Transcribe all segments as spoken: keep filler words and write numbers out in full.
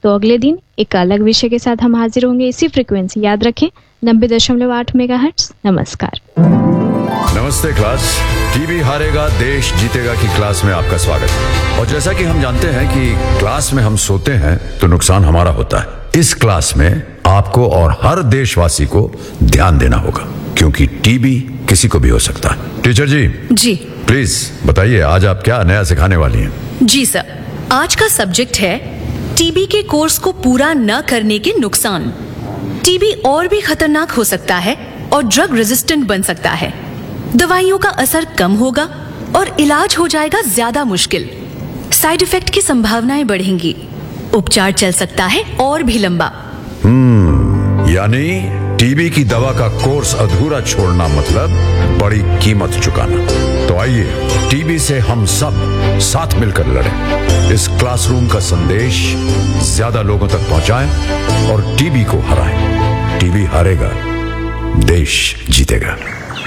तो अगले दिन एक अलग विषय के साथ हम हाजिर होंगे इसी फ्रीक्वेंसी, याद रखें नब्बे दशमलव आठ मेगाहर्ट्ज। नमस्कार। नमस्ते क्लास। टीबी हारेगा देश जीतेगा की क्लास में आपका स्वागत है। और जैसा कि हम जानते हैं कि क्लास में हम सोते हैं तो नुकसान हमारा होता है। इस क्लास में आपको और हर देशवासी को ध्यान देना होगा, क्योंकि टीबी किसी को भी हो सकता है। टीचर जी जी प्लीज बताइए, आज आप क्या नया सिखाने वाली हैं? जी सर, आज का सब्जेक्ट है टीबी के कोर्स को पूरा न करने के नुकसान। टीबी और भी खतरनाक हो सकता है और ड्रग रेजिस्टेंट बन सकता है। दवाइयों का असर कम होगा और इलाज हो जाएगा ज्यादा मुश्किल। साइड इफेक्ट की संभावनाएं बढ़ेंगी। उपचार चल सकता है और भी लंबा। हम्म यानी टीबी की दवा का कोर्स अधूरा छोड़ना मतलब बड़ी कीमत चुकाना। तो आइए टीबी से हम सब साथ मिलकर लड़ें। इस क्लासरूम का संदेश ज्यादा लोगों तक पहुंचाएं और टीबी को हराएं। टीबी हारेगा, देश जीतेगा।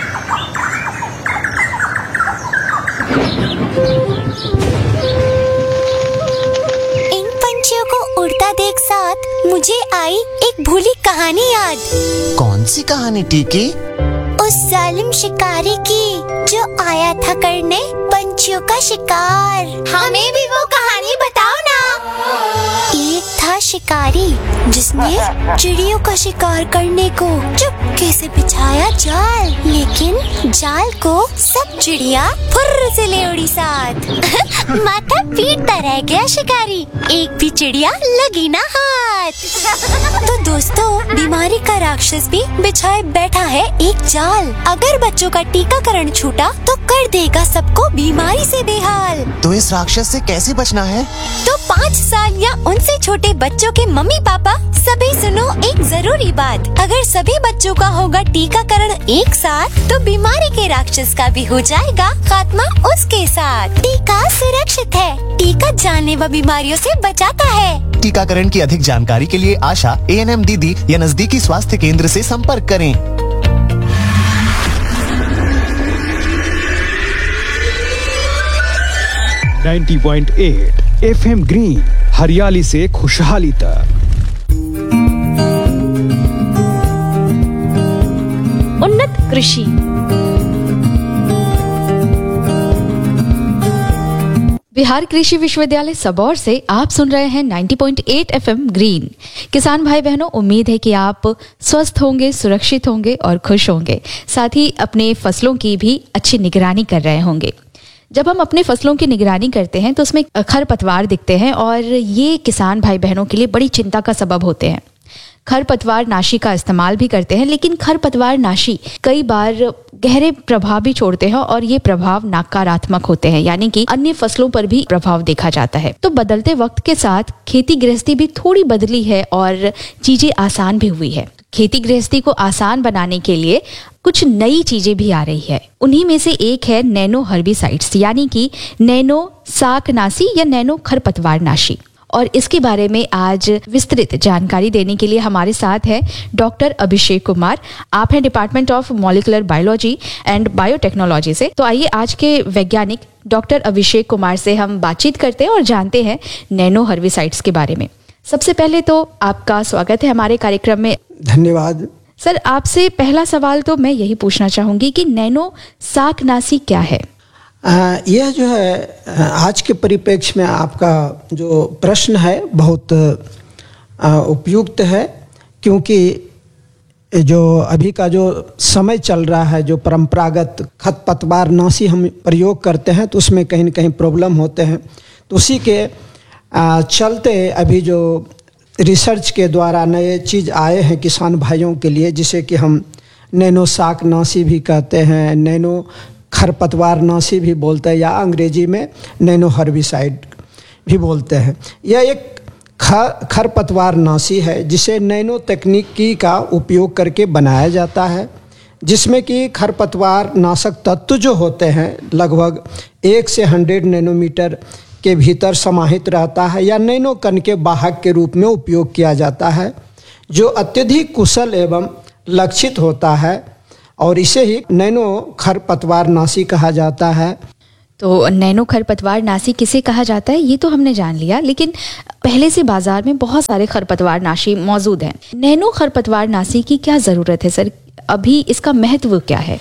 इन पंछियों को उड़ता देख साथ मुझे आई एक भूली कहानी याद। कौन सी कहानी टीकी? उस जालिम शिकारी की जो आया था करने पंछियों का शिकार। हमें भी वो कहानी बताओ ना। एक था शिकारी जिसने चिड़ियों का शिकार करने को चुपके से बिछाया जाल, लेकिन जाल को सब चिड़िया फुर्र से ले उड़ी साथ। माथा पीटता रह गया शिकारी, एक भी चिड़िया लगी ना हाथ। तो दोस्तों, बीमारी का राक्षस भी बिछाए बैठा है एक जाल। अगर बच्चों का टीकाकरण छूटा तो कर देगा सबको बीमारी से बेहाल। तो इस राक्षस से कैसे बचना है? तो पाँच साल या उनसे छोटे बच्चों के मम्मी पापा सभी सुनो एक जरूरी बात। अगर सभी बच्चों का होगा टीकाकरण एक साथ तो बीमारी के राक्षस का भी हो जाएगा खात्मा उसके साथ। टीका सुरक्षित है, टीका जानलेवा बीमारियों से बचाता है। टीकाकरण की अधिक जानकारी के लिए आशा, ए एन एम दीदी या नजदीकी स्वास्थ्य केंद्र से संपर्क करें। नब्बे पॉइंट आठ एफएम ग्रीन, हरियाली से खुशहाली तक। उन्नत कृषि। बिहार कृषि विश्वविद्यालय सबौर से आप सुन रहे हैं नब्बे पॉइंट आठ एफएम ग्रीन। किसान भाई बहनों, उम्मीद है कि आप स्वस्थ होंगे, सुरक्षित होंगे और खुश होंगे। साथ ही अपने फसलों की भी अच्छी निगरानी कर रहे होंगे। जब हम अपने फसलों की निगरानी करते हैं तो उसमें खरपतवार दिखते हैं और ये किसान भाई बहनों के लिए बड़ी चिंता का सबब होते हैं। खरपतवार नाशी का इस्तेमाल भी करते हैं, लेकिन खरपतवार नाशी कई बार गहरे प्रभाव भी छोड़ते हैं और ये प्रभाव नकारात्मक होते हैं, यानी कि अन्य फसलों पर भी प्रभाव देखा जाता है। तो बदलते वक्त के साथ खेती गृहस्थी भी थोड़ी बदली है और चीजें आसान भी हुई है। खेती गृहस्थी को आसान बनाने के लिए कुछ नई चीजें भी आ रही है। उन्हीं में से एक है नैनो हर्बिसाइड्स, यानी कि नैनो शाकनाशी या नैनो खरपतवार नाशी। और इसके बारे में आज विस्तृत जानकारी देने के लिए हमारे साथ है डॉक्टर अभिषेक कुमार। आप हैं department of molecular biology and biotechnology से। तो आइए आज के वैज्ञानिक डॉक्टर अभिषेक कुमार से हम बातचीत करते हैं और जानते हैं नैनो हर्बिसाइड्स के बारे में। सबसे पहले तो आपका स्वागत है हमारे कार्यक्रम में। धन्यवाद सर। आपसे पहला सवाल तो मैं यही पूछना चाहूंगी कि नैनो शाकनाशी क्या है? आ, यह जो है आज के परिप्रेक्ष्य में आपका जो प्रश्न है बहुत आ, उपयुक्त है, क्योंकि जो अभी का जो समय चल रहा है, जो परंपरागत खरपतवार नाशी हम प्रयोग करते हैं तो उसमें कहीं न कहीं प्रॉब्लम होते हैं। तो उसी के आ, चलते अभी जो रिसर्च के द्वारा नए चीज़ आए हैं किसान भाइयों के लिए, जिसे कि हम नैनो शाकनाशी भी कहते हैं, नैनो खरपतवार नाशी भी बोलते हैं, या अंग्रेजी में नैनो हर्बिसाइड भी बोलते हैं। यह एक खरपतवार नाशी है जिसे नैनो तकनीकी का उपयोग करके बनाया जाता है, जिसमें कि खरपतवार नाशक तत्व जो होते हैं लगभग एक से हंड्रेड नैनोमीटर के भीतर समाहित रहता है या नैनो कण के वाहक के रूप में उपयोग किया जाता है, जो अत्यधिक कुशल एवं लक्षित होता है और इसे ही नैनो खरपतवार नाशी कहा जाता है। तो नैनो खरपतवार नाशी किसे कहा जाता है ये तो हमने जान लिया, लेकिन पहले से बाजार में बहुत सारे खरपतवार नाशी मौजूद हैं। नैनो खरपतवार नाशी की क्या ज़रूरत है सर? अभी इसका महत्व क्या है?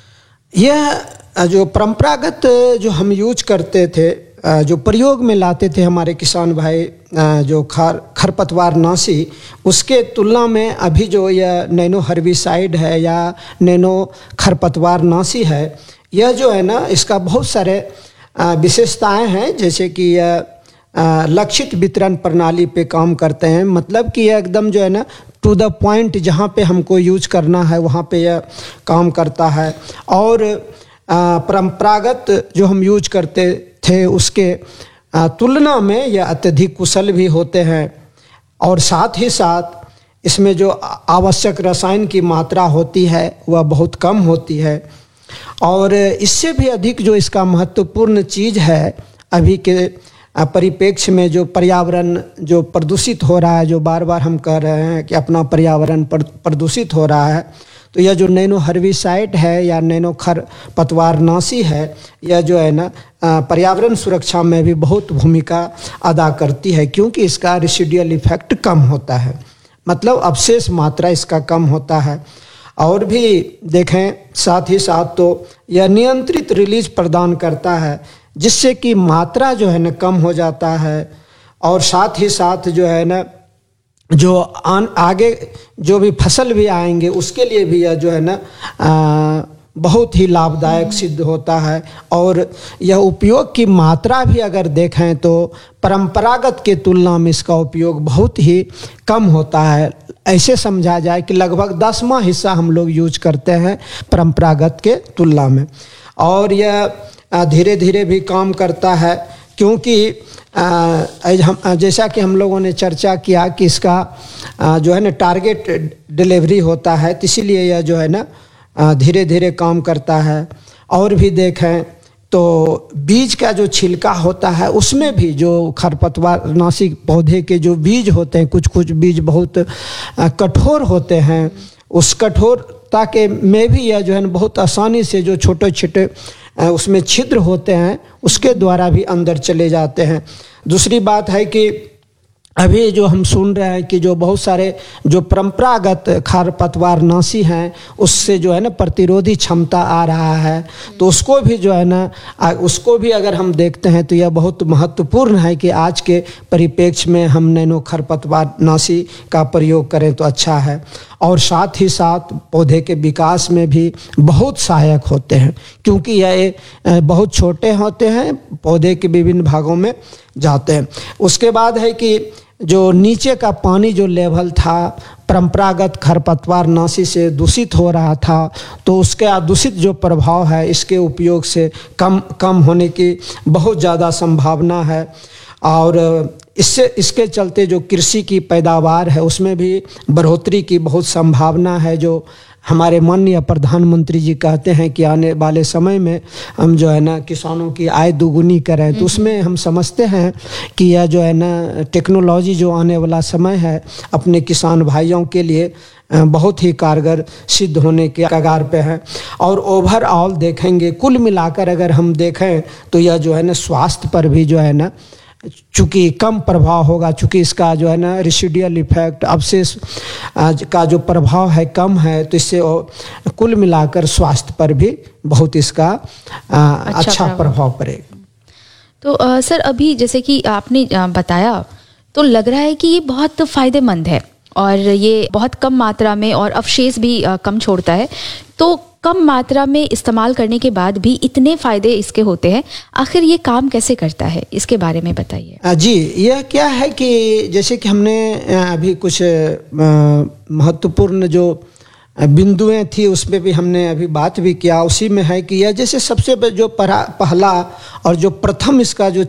यह जो परंपरागत जो हम यूज करते थे, जो प्रयोग में लाते थे हमारे किसान भाई, जो खर खरपतवार नाशी, उसके तुलना में अभी जो यह नैनो हर्बिसाइड है या नैनो खरपतवार नाशी है, यह जो है ना, इसका बहुत सारे विशेषताएं हैं। जैसे कि यह लक्षित वितरण प्रणाली पे काम करते हैं, मतलब कि यह एकदम जो है ना टू द पॉइंट, जहाँ पे हमको यूज करना है वहाँ पे यह काम करता है। और परंपरागत जो हम यूज करते थे उसके तुलना में यह अत्यधिक कुशल भी होते हैं, और साथ ही साथ इसमें जो आवश्यक रसायन की मात्रा होती है वह बहुत कम होती है। और इससे भी अधिक जो इसका महत्वपूर्ण चीज़ है, अभी के परिप्रेक्ष्य में जो पर्यावरण जो प्रदूषित हो रहा है, जो बार बार हम कह रहे हैं कि अपना पर्यावरण प्रदूषित हो रहा है, तो यह जो नैनो हर्बिसाइड है या नैनो खरपतवार नाशी है, यह जो है ना पर्यावरण सुरक्षा में भी बहुत भूमिका अदा करती है, क्योंकि इसका रेसिडुअल इफेक्ट कम होता है, मतलब अवशेष मात्रा इसका कम होता है। और भी देखें, साथ ही साथ तो यह नियंत्रित रिलीज प्रदान करता है, जिससे कि मात्रा जो है ना कम हो जाता है। और साथ ही साथ जो है ना, जो आन आगे जो भी फसल भी आएंगे उसके लिए भी यह जो है ना आ, बहुत ही लाभदायक सिद्ध होता है। और यह उपयोग की मात्रा भी अगर देखें तो परंपरागत के तुलना में इसका उपयोग बहुत ही कम होता है। ऐसे समझा जाए कि लगभग दसवां हिस्सा हम लोग यूज करते हैं परंपरागत के तुलना में। और यह धीरे धीरे भी काम करता है, क्योंकि हम जैसा कि हम लोगों ने चर्चा किया कि इसका जो है ना टारगेट डिलीवरी होता है, तो इसीलिए यह जो है ना धीरे धीरे काम करता है। और भी देखें तो बीज का जो छिलका होता है उसमें भी जो खरपतवार नाशी पौधे के जो बीज होते हैं, कुछ कुछ बीज बहुत कठोर होते हैं, उस कठोरता के में भी यह जो है ना बहुत आसानी से जो छोटे छोटे उसमें छिद्र होते हैं उसके द्वारा भी अंदर चले जाते हैं। दूसरी बात है कि अभी जो हम सुन रहे हैं कि जो बहुत सारे जो परंपरागत खरपतवार नाशी हैं उससे जो है ना प्रतिरोधी क्षमता आ रहा है, तो उसको भी जो है ना उसको भी अगर हम देखते हैं तो यह बहुत महत्वपूर्ण है कि आज के परिप्रेक्ष्य में हम नैनो खरपतवार नाशी का प्रयोग करें तो अच्छा है। और साथ ही साथ पौधे के विकास में भी बहुत सहायक होते हैं, क्योंकि यह बहुत छोटे होते हैं, पौधे के विभिन्न भागों में जाते हैं। उसके बाद है कि जो नीचे का पानी जो लेवल था परंपरागत खरपतवार नाशी से दूषित हो रहा था, तो उसका दूषित जो प्रभाव है इसके उपयोग से कम कम होने की बहुत ज़्यादा संभावना है। और इससे इसके चलते जो कृषि की पैदावार है उसमें भी बढ़ोतरी की बहुत संभावना है। जो हमारे माननीय प्रधानमंत्री जी कहते हैं कि आने वाले समय में हम जो है ना किसानों की आय दोगुनी करें, तो उसमें हम समझते हैं कि यह जो है ना टेक्नोलॉजी जो आने वाला समय है अपने किसान भाइयों के लिए बहुत ही कारगर सिद्ध होने के कगार पे है। और ओवरऑल देखेंगे, कुल मिलाकर अगर हम देखें तो यह जो है ना स्वास्थ्य पर भी जो है ना चूँकि कम प्रभाव होगा, चूँकि इसका जो है ना रेसिडुअल इफेक्ट अवशेष का जो प्रभाव है कम है, तो इससे कुल मिलाकर स्वास्थ्य पर भी बहुत इसका आ, अच्छा, अच्छा प्रभाव पड़ेगा। तो आ, सर अभी जैसे कि आपने बताया तो लग रहा है कि ये बहुत फ़ायदेमंद है और ये बहुत कम मात्रा में और अवशेष भी आ, कम छोड़ता है। तो कम मात्रा में इस्तेमाल करने के बाद भी इतने फ़ायदे इसके होते हैं, आखिर ये काम कैसे करता है, इसके बारे में बताइए। जी, यह क्या है कि जैसे कि हमने अभी कुछ महत्वपूर्ण जो बिंदुएं थी उस पर भी हमने अभी बात भी किया, उसी में है कि यह जैसे सबसे जो पहला और जो प्रथम इसका जो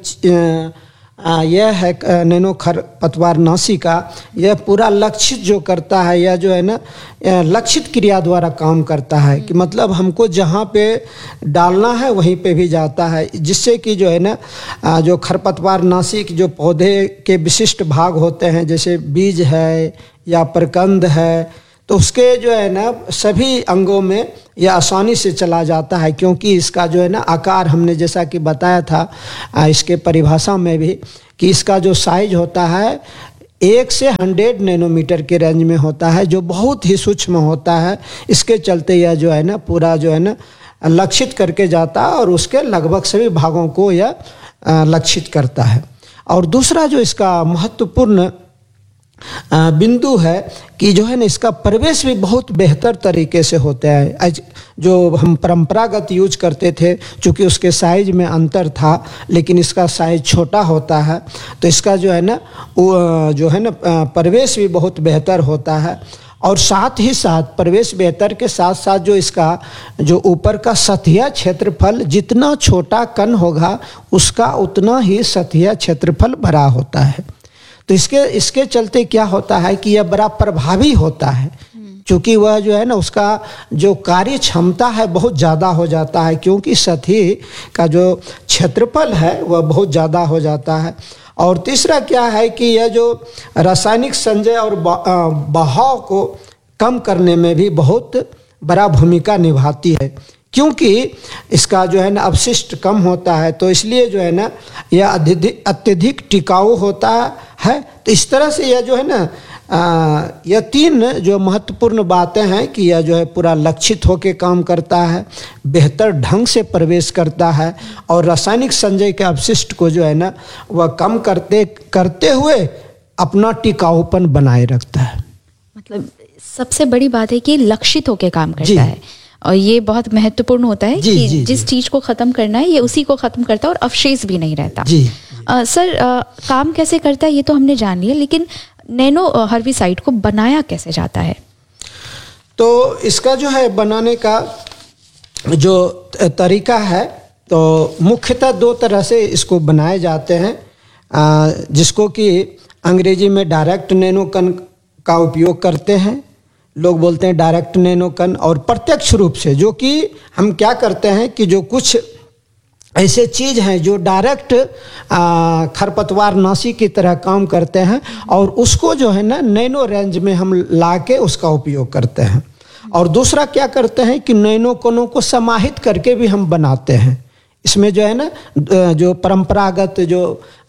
यह है नैनो खरपतवार नाशी का, यह पूरा लक्षित जो करता है, यह जो है ना लक्षित क्रिया द्वारा काम करता है कि मतलब हमको जहाँ पे डालना है वहीं पे भी जाता है, जिससे कि जो है ना जो खरपतवार नाशी के जो पौधे के विशिष्ट भाग होते हैं जैसे बीज है या प्रकंद है, तो उसके जो है ना सभी अंगों में यह आसानी से चला जाता है, क्योंकि इसका जो है ना आकार हमने जैसा कि बताया था इसके परिभाषा में भी कि इसका जो साइज होता है एक से हंड्रेड नैनोमीटर के रेंज में होता है, जो बहुत ही सूक्ष्म होता है। इसके चलते यह जो है ना पूरा जो है ना लक्षित करके जाता है और उसके लगभग सभी भागों को यह लक्षित करता है। और दूसरा जो इसका महत्वपूर्ण बिंदु है कि जो है ना इसका प्रवेश भी बहुत बेहतर तरीके से होता है। जो हम परंपरागत यूज करते थे, चूँकि उसके साइज में अंतर था, लेकिन इसका साइज छोटा होता है, तो इसका जो है ना वो जो है ना प्रवेश भी बहुत बेहतर होता है। और साथ ही साथ प्रवेश बेहतर के साथ साथ जो इसका जो ऊपर का सतहिया क्षेत्रफल, जितना छोटा कण होगा उसका उतना ही सतहिया क्षेत्रफल बड़ा होता है। तो इसके इसके चलते क्या होता है कि यह बड़ा प्रभावी होता है, क्योंकि वह जो है ना उसका जो कार्य क्षमता है बहुत ज़्यादा हो जाता है, क्योंकि सतही का जो क्षेत्रफल है वह बहुत ज़्यादा हो जाता है। और तीसरा क्या है कि यह जो रासायनिक संचय और बहाव को कम करने में भी बहुत बड़ा भूमिका निभाती है, क्योंकि इसका जो है ना अपशिष्ट कम होता है, तो इसलिए जो है ना यह अत्यधिक टिकाऊ होता है। तो इस तरह से यह जो है ना यह तीन जो महत्वपूर्ण बातें हैं कि यह जो है पूरा लक्षित होकर काम करता है, बेहतर ढंग से प्रवेश करता है और रासायनिक संचय के अपशिष्ट को जो है ना वह कम करते करते हुए अपना टिकाऊपन बनाए रखता है। मतलब सबसे बड़ी बात है कि लक्षित होकर काम करता है, और ये बहुत महत्वपूर्ण होता है जी, कि जी, जिस चीज को खत्म करना है ये उसी को खत्म करता है और अवशेष भी नहीं रहता। जी, जी। आ, सर आ, काम कैसे करता है ये तो हमने जान लिया, लेकिन नैनो हर्बिसाइड को बनाया कैसे जाता है? तो इसका जो है बनाने का जो तरीका है, तो मुख्यतः दो तरह से इसको बनाए जाते हैं, आ, जिसको कि अंग्रेजी में डायरेक्ट नैनो कण का उपयोग करते हैं, लोग बोलते हैं डायरेक्ट नैनो कण, और प्रत्यक्ष रूप से जो कि हम क्या करते हैं कि जो कुछ ऐसे चीज़ हैं जो डायरेक्ट खरपतवार नाशी की तरह काम करते हैं और उसको जो है ना नैनो रेंज में हम ला के उसका उपयोग करते हैं। और दूसरा क्या करते हैं कि नैनो कणों को समाहित करके भी हम बनाते हैं। इसमें जो है ना जो परंपरागत जो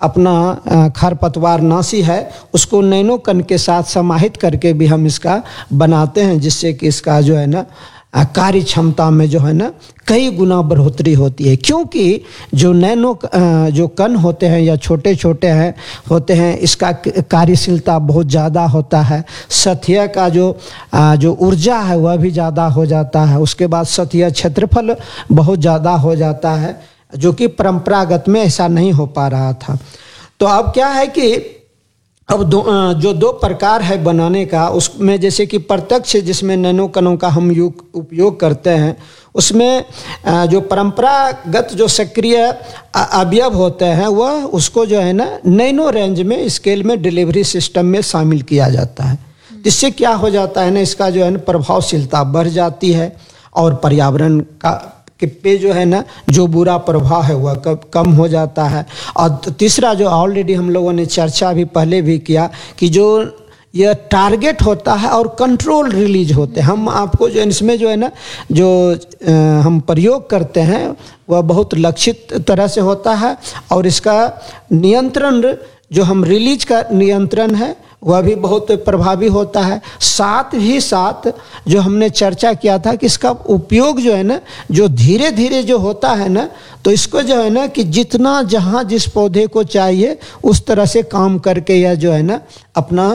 अपना खरपतवार नाशी है उसको नैनो कण के साथ समाहित करके भी हम इसका बनाते हैं, जिससे कि इसका जो है ना कार्य क्षमता में जो है ना कई गुना बढ़ोतरी होती है, क्योंकि जो नैनो जो कण होते हैं या छोटे छोटे हैं होते हैं इसका कार्यशीलता बहुत ज़्यादा होता है, सतह का जो जो ऊर्जा है वह भी ज़्यादा हो जाता है, उसके बाद सतह क्षेत्रफल बहुत ज़्यादा हो जाता है, जो कि परंपरागत में ऐसा नहीं हो पा रहा था। तो अब क्या है कि अब दो जो दो प्रकार है बनाने का, उसमें जैसे कि प्रत्यक्ष जिसमें नैनो कणों का हम उपयोग करते हैं, उसमें जो परंपरागत जो सक्रिय अवयव होते हैं वह उसको जो है ना नैनो रेंज में स्केल में डिलीवरी सिस्टम में शामिल किया जाता है। इससे क्या हो जाता है ना, इसका जो है ना प्रभावशीलता बढ़ जाती है और पर्यावरण का कि पे जो है ना जो बुरा प्रभाव है वह कम हो जाता है। और तीसरा जो ऑलरेडी हम लोगों ने चर्चा भी पहले भी किया कि जो यह टारगेट होता है और कंट्रोल रिलीज होते हैं, हम आपको जो इसमें जो है ना जो आ, हम प्रयोग करते हैं वह बहुत लक्षित तरह से होता है और इसका नियंत्रण जो हम रिलीज का नियंत्रण है वह भी बहुत प्रभावी होता है। साथ ही साथ जो हमने चर्चा किया था कि इसका उपयोग जो है ना जो धीरे धीरे जो होता है ना, तो इसको जो है ना कि जितना जहाँ जिस पौधे को चाहिए उस तरह से काम करके यह जो है ना अपना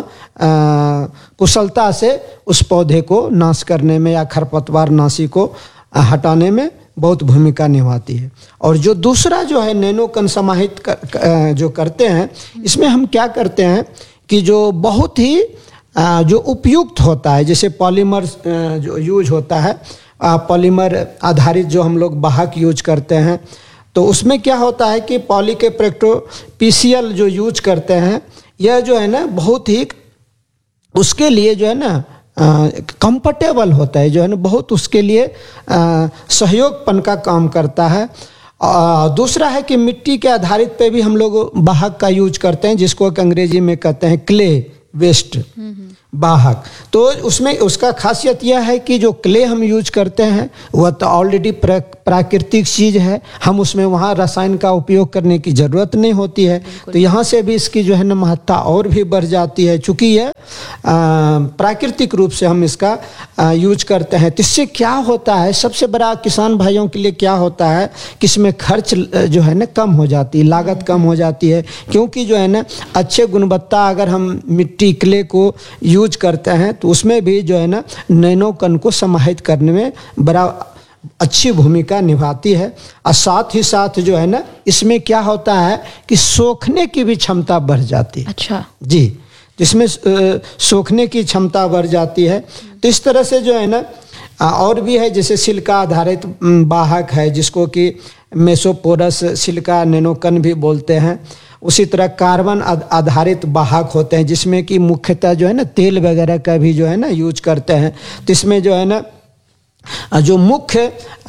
कुशलता से उस पौधे को नाश करने में या खरपतवार नाशी को हटाने में बहुत भूमिका निभाती है। और जो दूसरा जो है नैनो कण समाहित कर, जो करते हैं, इसमें हम क्या करते हैं कि जो बहुत ही जो उपयुक्त होता है, जैसे पॉलीमर जो यूज होता है, पॉलीमर आधारित जो हम लोग वाहक यूज करते हैं, तो उसमें क्या होता है कि पॉली के प्रेक्टोपीसीएल जो यूज करते हैं यह जो है ना बहुत ही उसके लिए जो है ना कंफर्टेबल होता है, जो है ना बहुत उसके लिए सहयोगपन का काम करता है। आ, दूसरा है कि मिट्टी के आधारित पे भी हम लोग वाहक का यूज करते हैं, जिसको अंग्रेजी में कहते हैं क्ले वेस्ट वाहक। तो उसमें उसका खासियत यह है कि जो क्ले हम यूज करते हैं वह तो ऑलरेडी प्राकृतिक चीज़ है, हम उसमें वहाँ रसायन का उपयोग करने की ज़रूरत नहीं होती है। तो यहाँ से भी इसकी जो है ना महत्ता और भी बढ़ जाती है, चूँकि यह प्राकृतिक रूप से हम इसका आ, यूज करते हैं। तो इससे क्या होता है, सबसे बड़ा किसान भाइयों के लिए क्या होता है कि इसमें खर्च जो है ना कम हो जाती है, लागत कम हो जाती है, क्योंकि जो है ना अच्छे गुणवत्ता अगर हम मिट्टी क्ले को यूज करते हैं तो उसमें भी जो है ना नैनो कण को समाहित करने में बड़ा अच्छी भूमिका निभाती है। और साथ ही साथ जो है ना इसमें क्या होता है कि सोखने की भी क्षमता बढ़ जाती है। अच्छा जी, जिसमें सोखने की क्षमता बढ़ जाती है। तो इस तरह से जो है ना और भी है, जैसे सिलिका आधारित वाहक है जिसको कि मेसोपोरस सिलिका नैनोकण भी बोलते हैं। उसी तरह कार्बन आधारित वाहक होते हैं जिसमें कि मुख्यतः जो है ना तेल वगैरह का भी जो है ना यूज करते हैं। तो इसमें जो है ना जो मुख्य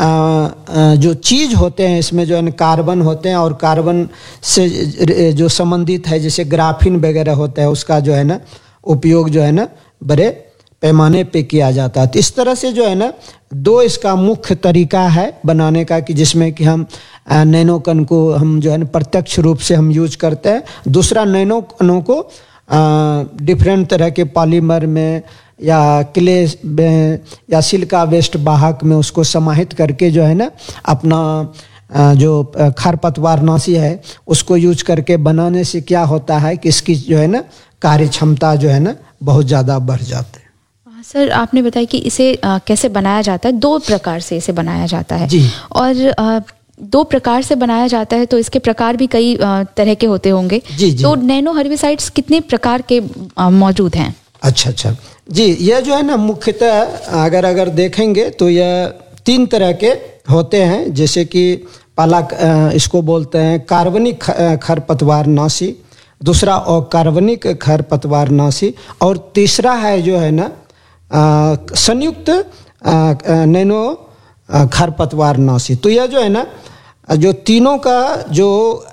जो चीज़ होते हैं इसमें जो है ना कार्बन होते हैं, और कार्बन से जो संबंधित है जैसे ग्राफीन वगैरह होता है उसका जो है ना उपयोग जो है ना बड़े पैमाने पे किया जाता है। तो इस तरह से जो है ना दो इसका मुख्य तरीका है बनाने का, कि जिसमें कि हम नैनो कण को हम जो है ना प्रत्यक्ष रूप से हम यूज करते हैं। दूसरा नैनो कणों को डिफरेंट तरह के पॉलीमर में या क्ले में या सिलिका वेस्ट वाहक में उसको समाहित करके जो है ना अपना जो खरपतवारनाशी है उसको यूज करके बनाने से क्या होता है कि इसकी जो है ना कार्य क्षमता जो है ना बहुत ज़्यादा बढ़ जाती है। सर आपने बताया कि इसे आ, कैसे बनाया जाता है, दो प्रकार से इसे बनाया जाता है। जी। और आ, दो प्रकार से बनाया जाता है तो इसके प्रकार भी कई आ, तरह के होते होंगे। जी, जी। तो नैनो हर्बिसाइड्स कितने प्रकार के आ, मौजूद हैं? अच्छा अच्छा जी, यह जो है ना मुख्यतः अगर अगर देखेंगे तो यह तीन तरह के होते हैं। जैसे कि पहला इसको बोलते हैं कार्बनिक खरपतवारनाशी, दूसरा अकार्बनिक खरपतवारनाशी, और तीसरा है जो है ना संयुक्त नैनो खरपतवारनाशी। तो यह जो है ना जो तीनों का जो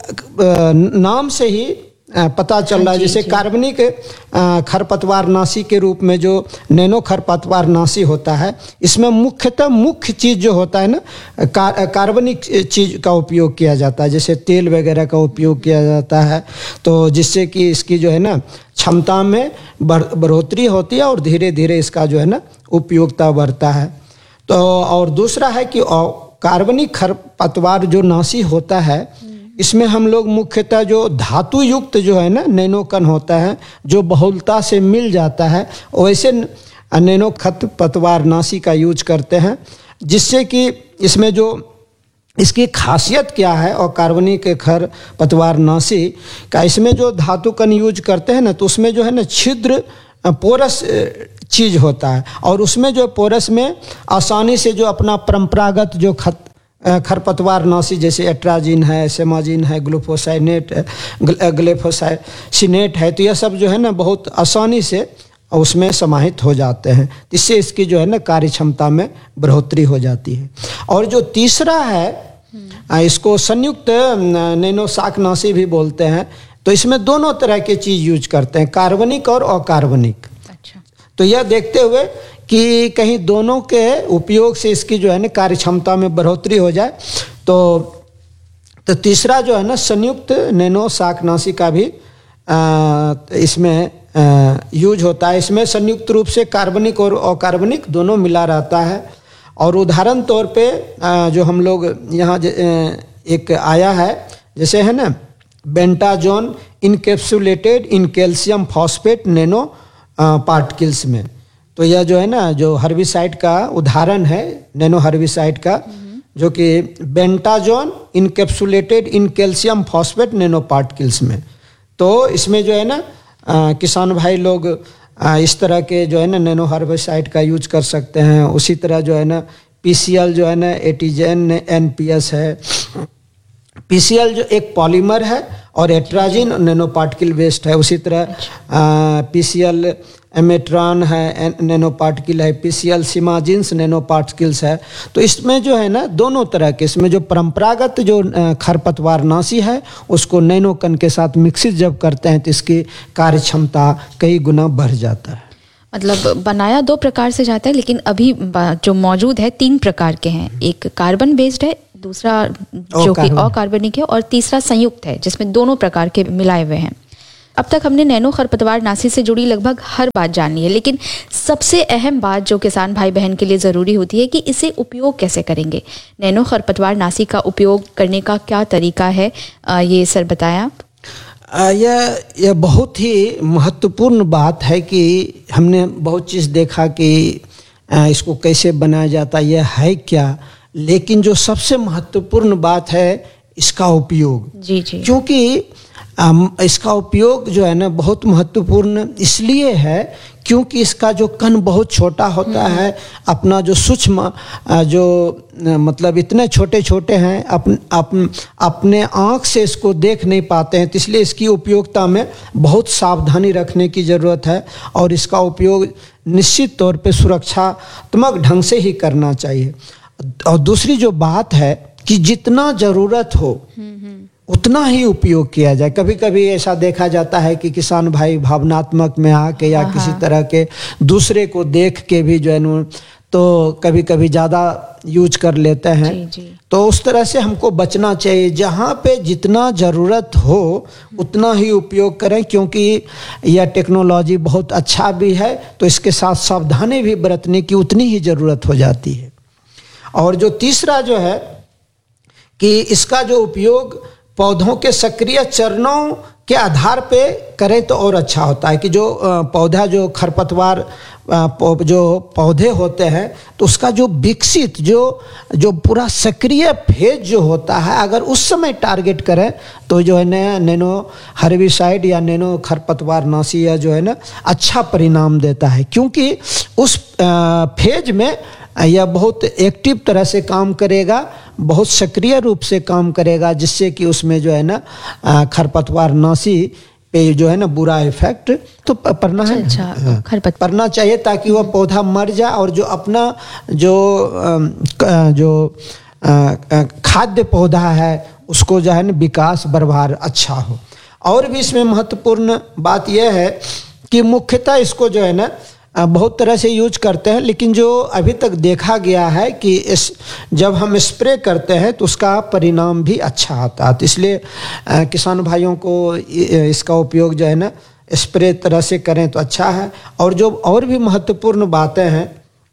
नाम से ही पता चल रहा है, जैसे कार्बनिक खरपतवारनाशी के रूप में जो नैनो खरपतवारनाशी होता है इसमें मुख्यतः मुख्य चीज़ जो होता है ना कार, कार्बनिक चीज़ का उपयोग किया जाता है, जैसे तेल वगैरह का उपयोग किया जाता है। तो जिससे कि इसकी जो है ना क्षमता में बढ़ोतरी होती है और धीरे धीरे इसका जो है ना उपयोगिता बढ़ता है। तो और दूसरा है कि कार्बनिक खरपतवार जो नाशी होता है इसमें हम लोग मुख्यतः जो धातु युक्त जो है ना नैनो कण होता है जो बहुलता से मिल जाता है वैसे नैनो खरपतवारनाशी का यूज करते हैं, जिससे कि इसमें जो इसकी खासियत क्या है और कार्बनिक खरपतवारनाशी का इसमें जो धातु कण यूज करते हैं ना तो उसमें जो है ना छिद्र पोरस चीज़ होता है, और उसमें जो पोरस में आसानी से जो अपना परंपरागत जो खत खरपतवारनाशी जैसे एट्राजिन है, सेमाजिन है, ग्लूफोसाइनेट ग्लेफोसाइनेट है, तो यह सब जो है ना बहुत आसानी से उसमें समाहित हो जाते हैं। इससे इसकी जो है ना कार्य क्षमता में बढ़ोतरी हो जाती है। और जो तीसरा है इसको संयुक्त नैनो शाकनाशी भी बोलते हैं। तो इसमें दोनों तरह के चीज़ यूज करते हैं, कार्बनिक और अकार्बनिक। अच्छा। तो यह देखते हुए कि कहीं दोनों के उपयोग से इसकी जो है ना कार्य क्षमता में बढ़ोतरी हो जाए, तो तो तीसरा जो है ना संयुक्त नैनो शाकनाशी का भी आ, इसमें आ, यूज होता है। इसमें संयुक्त रूप से कार्बनिक और अकार्बनिक दोनों मिला रहता है। और उदाहरण तौर पे आ, जो हम लोग यहाँ एक आया है जैसे है ना बेंटाजोन encapsulated in calcium phosphate nano particles में। तो यह जो है ना जो हर्बिसाइड का उदाहरण है नैनो हर्बिसाइड का, जो कि बेंटाजोन encapsulated in calcium phosphate nano particles में। तो इसमें जो है ना आ, किसान भाई लोग आ, इस तरह के जो है ना नैनो हर्बिसाइड का यूज कर सकते हैं। उसी तरह जो है ना पीसीएल जो है ना एटीजेन एनपीएस है। पीसीएल जो एक पॉलीमर है और एट्राजिन नैनो पार्टिकल बेस्ड है। उसी तरह पीसीएल एमेट्रॉन है नैनो पार्टिकल है, पीसीएल सिमाजिन्स नैनो पार्टिकल्स है। तो इसमें जो है ना दोनों तरह के, इसमें जो परंपरागत जो खरपतवार नाशी है उसको नैनो कण के साथ मिक्सित जब करते हैं तो इसकी कार्य क्षमता कई गुना बढ़ जाता है। मतलब बनाया दो प्रकार से जाता है, लेकिन अभी जो मौजूद है तीन प्रकार के हैं। एक कार्बन बेस्ड है, दूसरा जो कि अकार्बनिक है, और तीसरा संयुक्त है जिसमें दोनों प्रकार के मिलाए हुए हैं। अब तक हमने नैनो खरपतवार नाशी से जुड़ी लगभग हर बात जान ली है, लेकिन सबसे अहम बात जो किसान भाई बहन के लिए ज़रूरी होती है कि इसे उपयोग कैसे करेंगे। नैनो खरपतवार नाशी का उपयोग करने का क्या तरीका है, ये सर बताएं आप। यह यह बहुत ही महत्वपूर्ण बात है कि हमने बहुत चीज़ देखा कि इसको कैसे बनाया जाता है, यह है क्या, लेकिन जो सबसे महत्वपूर्ण बात है इसका उपयोग। जी जी। क्योंकि इसका उपयोग जो है ना बहुत महत्वपूर्ण इसलिए है क्योंकि इसका जो कण बहुत छोटा होता है, अपना जो सूक्ष्म जो मतलब इतने छोटे छोटे हैं, अपन, अपन, अपने आँख से इसको देख नहीं पाते हैं, तो इसलिए इसकी उपयोगिता में बहुत सावधानी रखने की ज़रूरत है और इसका उपयोग निश्चित तौर पे सुरक्षात्मक ढंग से ही करना चाहिए। और दूसरी जो बात है कि जितना ज़रूरत हो उतना ही उपयोग किया जाए। कभी कभी ऐसा देखा जाता है कि किसान भाई भावनात्मक में आके या किसी तरह के दूसरे को देख के भी जो है तो कभी कभी ज़्यादा यूज कर लेते हैं। जी, जी। तो उस तरह से हमको बचना चाहिए। जहाँ पे जितना ज़रूरत हो उतना ही उपयोग करें, क्योंकि यह टेक्नोलॉजी बहुत अच्छा भी है, तो इसके साथ सावधानी भी बरतने की उतनी ही ज़रूरत हो जाती है। और जो तीसरा जो है कि इसका जो उपयोग पौधों के सक्रिय चरणों के आधार पे करें तो और अच्छा होता है। कि जो पौधा जो खरपतवार जो पौधे होते हैं तो उसका जो विकसित जो जो पूरा सक्रिय फेज जो होता है, अगर उस समय टारगेट करें तो जो है ना नैनो हर्बिसाइड या नैनो खरपतवार नाशी या जो है ना अच्छा परिणाम देता है, क्योंकि उस फेज में यह बहुत एक्टिव तरह से काम करेगा, बहुत सक्रिय रूप से काम करेगा, जिससे कि उसमें जो है ना खरपतवार नाशी पे जो है ना बुरा इफेक्ट तो पड़ना है, अच्छा, खरपत पड़ना चाहिए ताकि वह पौधा मर जाए और जो अपना जो जो खाद्य पौधा है उसको जो है ना विकास बरबार अच्छा हो। और भी इसमें महत्वपूर्ण बात यह है कि मुख्यतः इसको जो है ना बहुत तरह से यूज करते हैं, लेकिन जो अभी तक देखा गया है कि इस जब हम स्प्रे करते हैं तो उसका परिणाम भी अच्छा आता है। तो इसलिए किसान भाइयों को इसका उपयोग जो है ना स्प्रे तरह से करें तो अच्छा है। और जो और भी महत्वपूर्ण बातें हैं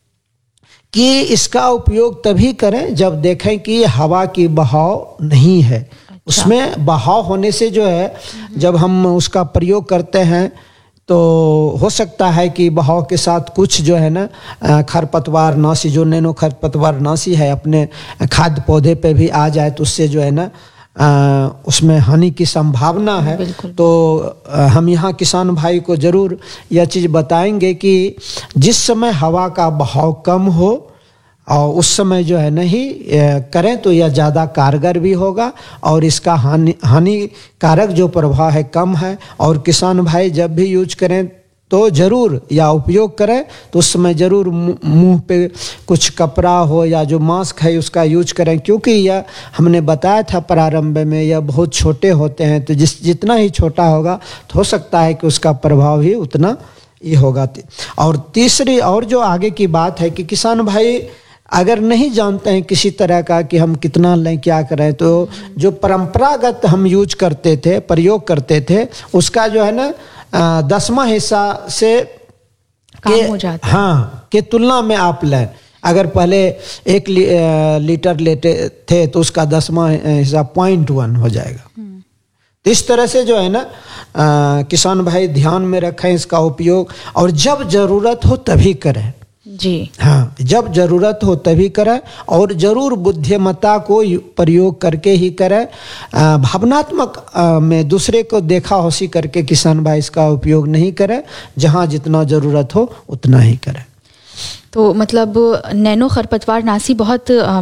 कि इसका उपयोग तभी करें जब देखें कि हवा की बहाव नहीं है। अच्छा। उसमें बहाव होने से जो है जब हम उसका प्रयोग करते हैं तो हो सकता है कि बहाव के साथ कुछ जो है ना खरपतवार नाशी जो नैनो खरपतवार नाशी है अपने खाद्य पौधे पे भी आ जाए तो उससे जो है ना उसमें हानि की संभावना है। तो हम यहाँ किसान भाई को ज़रूर यह चीज़ बताएंगे कि जिस समय हवा का बहाव कम हो और उस समय जो है नहीं करें तो यह ज़्यादा कारगर भी होगा और इसका हानि हानिकारक जो प्रभाव है कम है। और किसान भाई जब भी यूज करें तो ज़रूर या उपयोग करें तो उस समय ज़रूर मुंह पे कुछ कपड़ा हो या जो मास्क है उसका यूज करें, क्योंकि यह हमने बताया था प्रारंभ में यह बहुत छोटे होते हैं, तो जिस जितना ही छोटा होगा तो हो सकता है कि उसका प्रभाव ही उतना ही होगा। और तीसरी और जो आगे की बात है कि किसान भाई अगर नहीं जानते हैं किसी तरह का कि हम कितना लें क्या करें, तो जो परंपरागत हम यूज करते थे प्रयोग करते थे उसका जो है ना दसवां हिस्सा से काम हो जाता है। हाँ के तुलना में आप लें। अगर पहले एक ली, लीटर लेते थे तो उसका दसवां हिस्सा पॉइंट वन हो जाएगा। तो इस तरह से जो है ना आ, किसान भाई ध्यान में रखें इसका उपयोग, और जब ज़रूरत हो तभी करें। जी हाँ, जब ज़रूरत हो तभी करें और ज़रूर बुद्धिमत्ता को प्रयोग करके ही करें। भावनात्मक में दूसरे को देखा होशी करके किसान भाई इसका उपयोग नहीं करें, जहाँ जितना ज़रूरत हो उतना ही करें। तो मतलब नैनो खरपतवार नाशी बहुत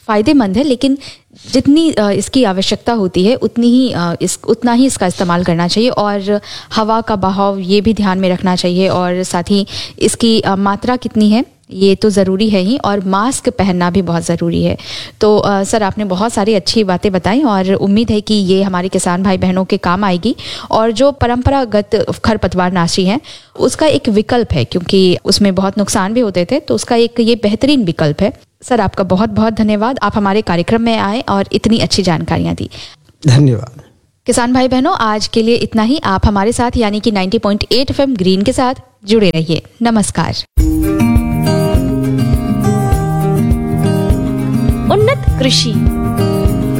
फ़ायदेमंद है, लेकिन जितनी इसकी आवश्यकता होती है उतनी ही इस उतना ही इसका इस्तेमाल करना चाहिए, और हवा का बहाव ये भी ध्यान में रखना चाहिए, और साथ ही इसकी मात्रा कितनी है ये तो ज़रूरी है ही, और मास्क पहनना भी बहुत ज़रूरी है। तो आ, सर आपने बहुत सारी अच्छी बातें बताई, और उम्मीद है कि ये हमारे किसान भाई बहनों के काम आएगी। और जो परंपरागत खरपतवार नाशी है उसका एक विकल्प है, क्योंकि उसमें बहुत नुकसान भी होते थे, तो उसका एक ये बेहतरीन विकल्प है। सर आपका बहुत बहुत धन्यवाद, आप हमारे कार्यक्रम में आए और इतनी अच्छी जानकारियाँ दी। धन्यवाद। किसान भाई बहनों, आज के लिए इतना ही। आप हमारे साथ यानी कि नब्बे पॉइंट आठ एफएम ग्रीन के साथ जुड़े रहिए। नमस्कार। उन्नत कृषि